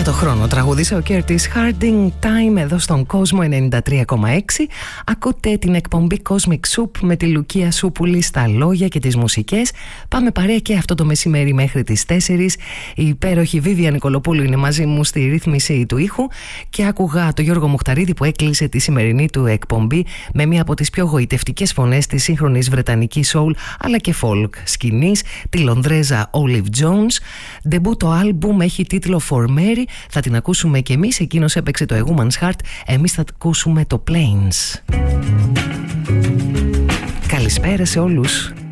Για το χρόνο τραγούδισε ο Curtis Harding, Time, εδώ στον κόσμο 93,6. Ακούτε την εκπομπή Cosmic Soup με τη Λουκία Σούπουλη στα λόγια και τις μουσικές. Πάμε παρέα και αυτό το μεσημέρι μέχρι τις 4. Η υπέροχη Βίβια Νικολοπούλου είναι μαζί μου στη ρύθμιση του ήχου και άκουγα το Γιώργο Μουχταρίδη που έκλεισε τη σημερινή του εκπομπή με μία από τις πιο γοητευτικές φωνές της σύγχρονης βρετανικής soul αλλά και folk σκηνής, τη Λονδρέζα Olive Jones. Ντεμπού το άλμπουμ έχει τίτλο For Mary. Θα την ακούσουμε κι εμείς, εκείνος έπαιξε το A Woman's Heart, εμείς θα ακούσουμε το Plains. Καλησπέρα σε όλους.